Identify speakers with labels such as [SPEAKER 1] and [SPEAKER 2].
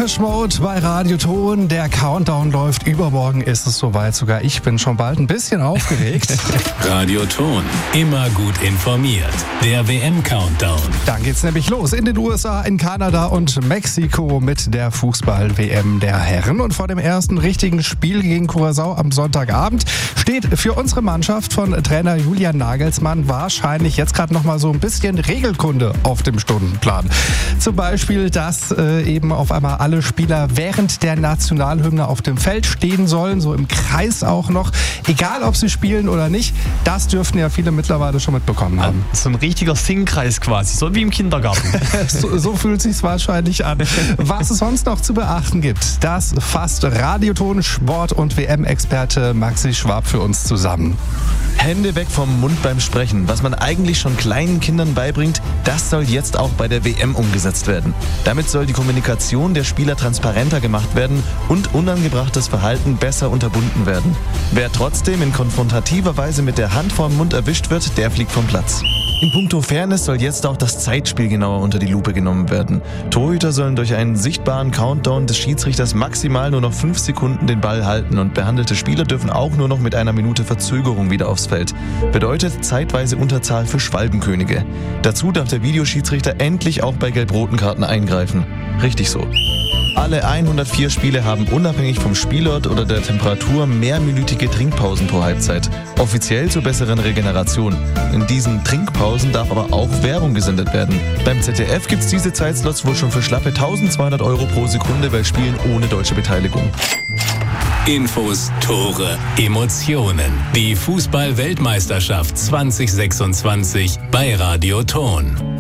[SPEAKER 1] Depeche Mode bei Radio Ton. Der Countdown läuft. Übermorgen ist es soweit. Sogar ich bin schon bald ein bisschen aufgeregt.
[SPEAKER 2] Radio Ton. Immer gut informiert. Der WM-Countdown.
[SPEAKER 1] Dann geht's nämlich los in den USA, in Kanada und Mexiko mit der Fußball-WM der Herren. Und vor dem ersten richtigen Spiel gegen Curaçao am Sonntagabend steht für unsere Mannschaft von Trainer Julian Nagelsmann wahrscheinlich jetzt gerade noch mal so ein bisschen Regelkunde auf dem Stundenplan. Zum Beispiel, dass eben auf einmal alle Spieler während der Nationalhymne auf dem Feld stehen sollen, so im Kreis auch noch. Egal, ob sie spielen oder nicht, das dürften ja viele mittlerweile schon mitbekommen haben.
[SPEAKER 3] So ein richtiger Singkreis quasi, so wie im Kindergarten.
[SPEAKER 1] so fühlt sich's wahrscheinlich an. Was es sonst noch zu beachten gibt, das fasst Radioton, Sport- und WM-Experte Maxi Schwab für uns zusammen.
[SPEAKER 4] Hände weg vom Mund beim Sprechen. Was man eigentlich schon kleinen Kindern beibringt, das soll jetzt auch bei der WM umgesetzt werden. Damit soll die Kommunikation der Spieler transparenter gemacht werden und unangebrachtes Verhalten besser unterbunden werden. Wer trotzdem in konfrontativer Weise mit der Hand vorm Mund erwischt wird, der fliegt vom Platz. In puncto Fairness soll jetzt auch das Zeitspiel genauer unter die Lupe genommen werden. Torhüter sollen durch einen sichtbaren Countdown des Schiedsrichters maximal nur noch 5 Sekunden den Ball halten und behandelte Spieler dürfen auch nur noch mit einer Minute Verzögerung wieder aufs Feld. Bedeutet zeitweise Unterzahl für Schwalbenkönige. Dazu darf der Videoschiedsrichter endlich auch bei gelb-roten Karten eingreifen. Richtig so. Alle 104 Spiele haben unabhängig vom Spielort oder der Temperatur mehrminütige Trinkpausen pro Halbzeit. Offiziell zur besseren Regeneration. In diesen Trinkpausen darf aber auch Werbung gesendet werden. Beim ZDF gibt's diese Zeitslots wohl schon für schlappe 1.200 € pro Sekunde bei Spielen ohne deutsche Beteiligung.
[SPEAKER 2] Infos, Tore, Emotionen. Die Fußball-Weltmeisterschaft 2026 bei Radio Ton.